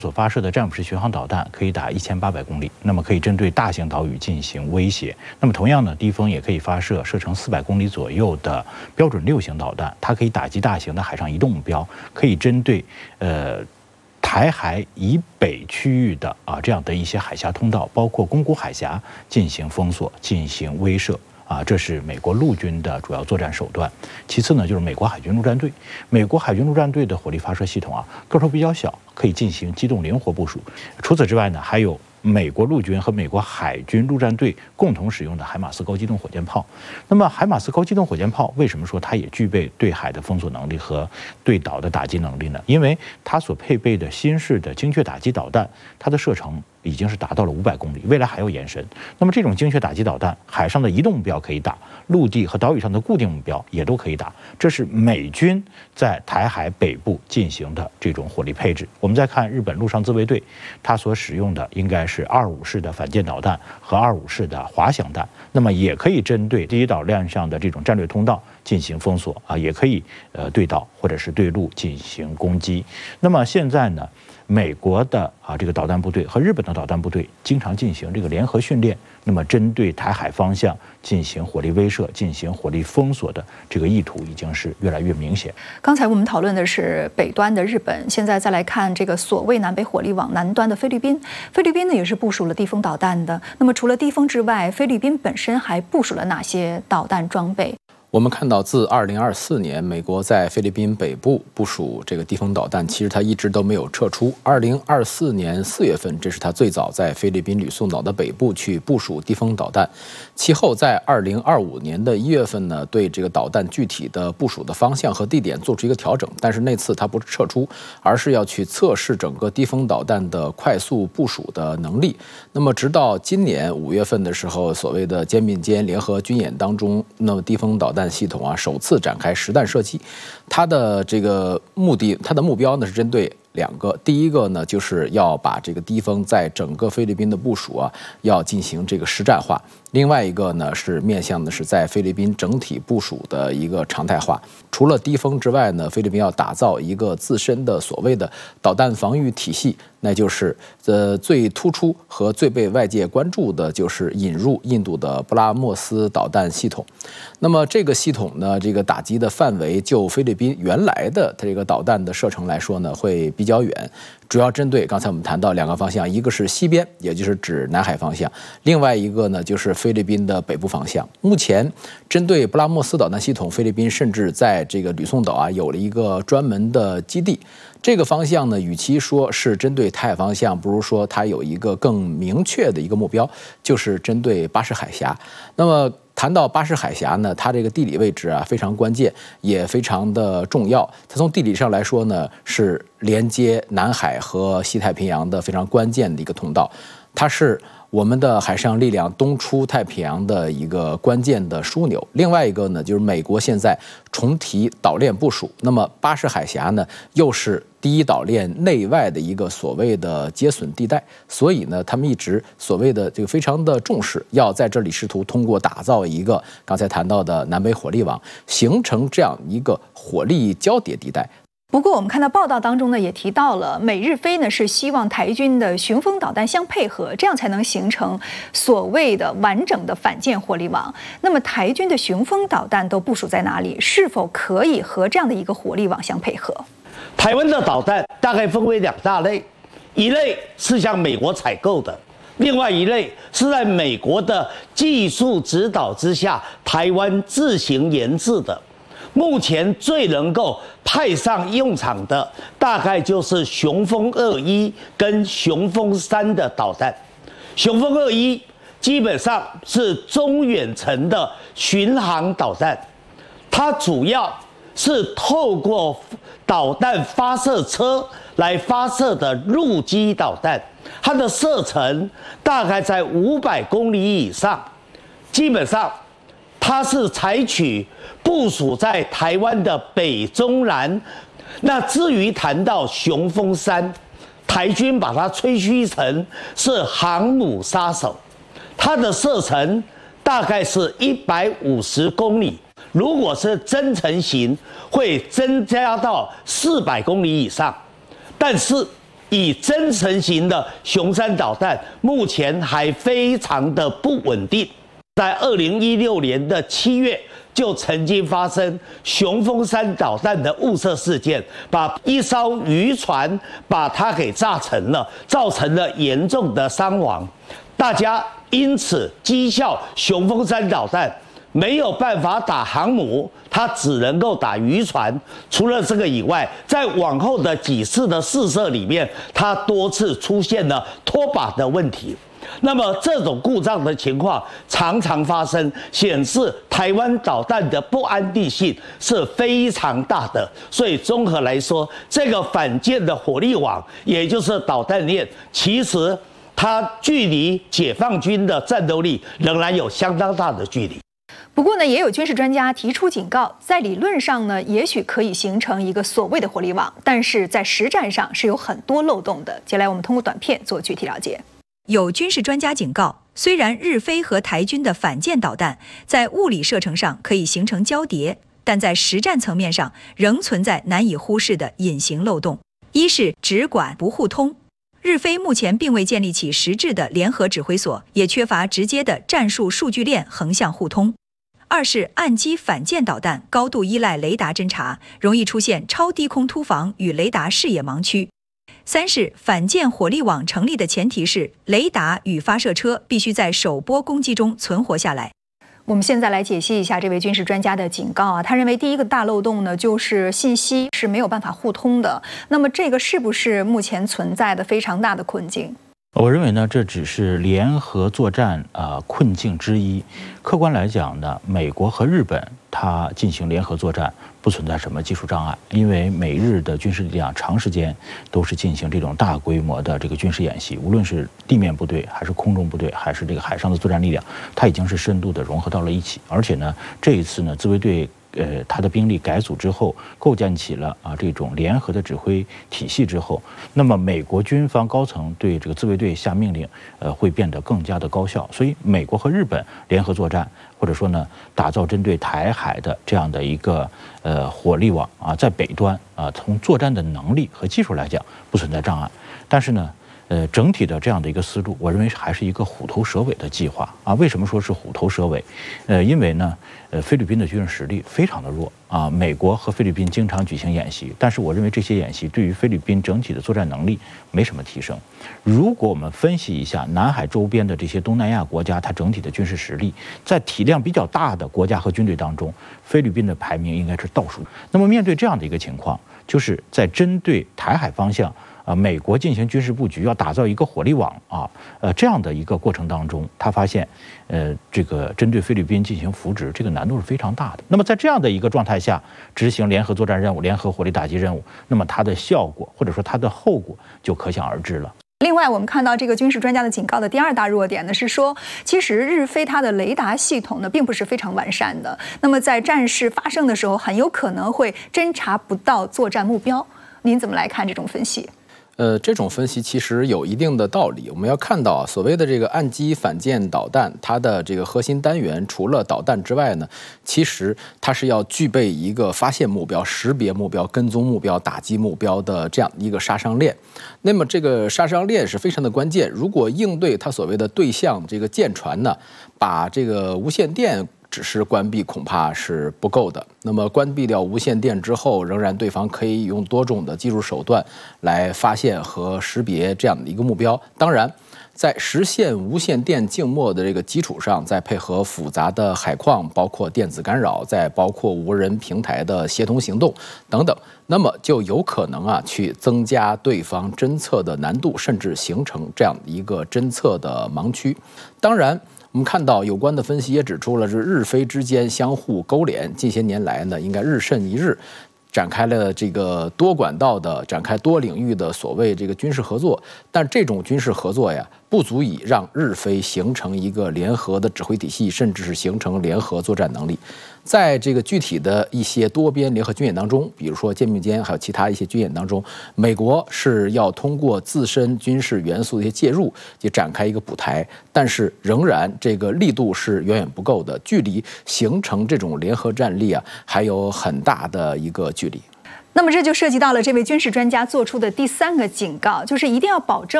所发射的战斧式巡航导弹可以打1800公里，那么可以针对大型岛屿进行威胁。那么同样呢，低风也可以发射射程400公里左右的标准6型导弹，它可以打击大型的海上移动目标，可以针对台海以北区域的这样的一些海峡通道，包括宫古海峡进行封锁、进行威慑。这是美国陆军的主要作战手段。其次呢，就是美国海军陆战队。美国海军陆战队的火力发射系统个头比较小，可以进行机动灵活部署。除此之外呢，还有美国陆军和美国海军陆战队共同使用的海马斯高机动火箭炮。那么海马斯高机动火箭炮为什么说它也具备对海的封锁能力和对岛的打击能力呢？因为它所配备的新式的精确打击导弹，它的射程已经是达到了500公里，未来还要延伸。那么这种精确打击导弹，海上的移动目标可以打，陆地和岛屿上的固定目标也都可以打。这是美军在台海北部进行的这种火力配置。我们再看日本陆上自卫队，它所使用的应该是25式的反舰导弹和25式的滑翔弹，那么也可以针对第一岛链上的这种战略通道进行封锁也可以对岛或者是对陆进行攻击。那么现在呢，美国的这个导弹部队和日本的导弹部队经常进行这个联合训练，那么针对台海方向进行火力威慑、进行火力封锁的这个意图已经是越来越明显。 刚才我们讨论的是北端的日本，现在再来看这个所谓南北火力网南端的菲律宾。菲律宾呢也是部署了低风导弹的。那么除了低风之外，菲律宾本身还部署了哪些导弹装备？ 我们看到，自2024年，美国在菲律宾北部部署这个低风导弹，其实它一直都没有撤出。2024年4月份，这是它最早在菲律宾吕宋岛的北部去部署低风导弹。其后在2025年的1月份呢，对这个导弹具体的部署的方向和地点做出一个调整，但是那次它不是撤出，而是要去测试整个低风导弹的快速部署的能力。那么直到今年5月份的时候，所谓的肩并肩联合军演当中，那么低风导弹系统首次展开实弹射击，它的这个目的，它的目标呢是针对2个，第一个呢就是要把这个低风在整个菲律宾的部署要进行这个实战化，另外一个呢是面向的是在菲律宾整体部署的一个常态化。除了低风之外呢，菲律宾要打造一个自身的所谓的导弹防御体系，那就是最突出和最被外界关注的就是引入印度的布拉莫斯导弹系统。那么这个系统呢，这个打击的范围就菲律宾原来的这个导弹的射程来说呢，会比较远，主要针对刚才我们谈到2个方向，一个是西边，也就是指南海方向；另外一个呢就是菲律宾的北部方向。目前针对布拉莫斯导弹系统，菲律宾甚至在这个吕宋岛有了一个专门的基地。这个方向呢，与其说是针对台海方向，不如说它有一个更明确的一个目标，就是针对巴士海峡。那么谈到巴士海峡呢，它这个地理位置非常关键，也非常的重要。它从地理上来说呢，是连接南海和西太平洋的非常关键的一个通道，它是我们的海上力量东出太平洋的一个关键的枢纽。另外一个呢，就是美国现在重提岛链部署，那么巴士海峡呢，又是第一岛链内外的一个所谓的接损地带，所以呢，他们一直所谓的这个非常的重视，要在这里试图通过打造一个刚才谈到的南北火力网，形成这样一个火力交叠地带。 不过我们看到报道当中呢，也提到了美日菲呢是希望台军的雄风导弹相配合，这样才能形成所谓的完整的反舰火力网。那么台军的雄风导弹都部署在哪里？是否可以和这样的一个火力网相配合？ 台湾的导弹大概分为2大类，一类是向美国采购的，另外一类是在美国的技术指导之下，台湾自行研制的。目前最能够派上用场的，大概就是雄风21跟雄风3的导弹。雄风21基本上是中远程的巡航导弹，它主要是透过导弹发射车来发射的陆基导弹，它的射程大概在500公里以上，基本上它是采取部署在台湾的北中南。那至于谈到雄风3，台军把它吹嘘成是航母杀手，它的射程大概是150公里，如果是增程型会增加到400公里以上。但是以增程型的雄3导弹，目前还非常的不稳定。在2016年的7月，就曾经发生雄风3导弹的误射事件，把一艘渔船把它给炸沉了，造成了严重的伤亡。大家因此讥笑雄风3导弹没有办法打航母，它只能够打渔船。除了这个以外，在往后的几次的试射里面，它多次出现了拖把的问题。那么这种故障的情况常常发生，显示台湾导弹的不安定性是非常大的。所以综合来说，这个反舰的火力网，也就是导弹链，其实它距离解放军的战斗力仍然有相当大的距离。 不过呢，也有军事专家提出警告，在理论上呢，也许可以形成一个所谓的火力网，但是在实战上是有很多漏洞的。接下来我们通过短片做具体了解。有军事专家警告，虽然日菲和台军的反舰导弹在物理射程上可以形成交叠，但在实战层面上仍存在难以忽视的隐形漏洞。一是直管不互通，日菲目前并未建立起实质的联合指挥所，也缺乏直接的战术数据链横向互通。二是岸基反舰导弹高度依赖雷达侦察，容易出现超低空突防与雷达视野盲区。三是反舰火力网成立的前提是雷达与发射车必须在首波攻击中存活下来。我们现在来解析一下这位军事专家的警告啊，他认为第一个大漏洞呢，就是信息是没有办法互通的。那么这个是不是目前存在的非常大的困境？ 我认为呢，这只是联合作战困境之一。客观来讲呢，美国和日本它进行联合作战不存在什么技术障碍，因为美日的军事力量长时间都是进行这种大规模的这个军事演习，无论是地面部队还是空中部队还是这个海上的作战力量，它已经是深度的融合到了一起。而且呢，这一次呢，自卫队它的兵力改组之后，构建起了这种联合的指挥体系之后，那么美国军方高层对这个自卫队下命令，会变得更加的高效。所以，美国和日本联合作战，或者说呢，打造针对台海的这样的一个火力网在北端从作战的能力和技术来讲不存在障碍，但是呢。整体的这样的一个思路，我认为还是一个虎头蛇尾的计划啊。为什么说是虎头蛇尾？因为呢，菲律宾的军事实力非常的弱啊。美国和菲律宾经常举行演习，但是我认为这些演习对于菲律宾整体的作战能力没什么提升。如果我们分析一下南海周边的这些东南亚国家，它整体的军事实力，在体量比较大的国家和军队当中，菲律宾的排名应该是倒数。那么面对这样的一个情况，就是在针对台海方向。美国进行军事布局，要打造一个火力网这样的一个过程当中，他发现，这个针对菲律宾进行扶植，这个难度是非常大的。那么在这样的一个状态下，执行联合作战任务、联合火力打击任务，那么它的效果或者说它的后果就可想而知了。 另外，我们看到这个军事专家的警告的第二大弱点呢，是说，其实日菲它的雷达系统呢，并不是非常完善的。那么在战事发生的时候，很有可能会侦察不到作战目标。您怎么来看这种分析？ 这种分析其实有一定的道理。我们要看到所谓的这个岸基反舰导弹，它的这个核心单元除了导弹之外呢，其实它是要具备一个发现目标、识别目标、跟踪目标、打击目标的这样一个杀伤链。那么这个杀伤链是非常的关键。如果应对它所谓的对象这个舰船呢，把这个无线电只是关闭恐怕是不够的。那么关闭掉无线电之后，仍然对方可以用多种的技术手段来发现和识别这样的一个目标。当然，在实现无线电静默的这个基础上，再配合复杂的海况，包括电子干扰，再包括无人平台的协同行动等等，那么就有可能去增加对方侦测的难度，甚至形成这样一个侦测的盲区。当然，我们看到有关的分析也指出了，是日菲之间相互勾连，近些年来呢，应该日甚一日，展开了这个多管道的、展开多领域的所谓这个军事合作。但这种军事合作呀，不足以让日菲形成一个联合的指挥体系，甚至是形成联合作战能力。在这个具体的一些多边联合军演当中，比如说肩并肩，还有其他一些军演当中，美国是要通过自身军事元素的一些介入，去展开一个补台，但是仍然这个力度是远远不够的，距离形成这种联合战力还有很大的一个距离。 那么这就涉及到了这位军事专家做出的第3个警告，就是一定要保证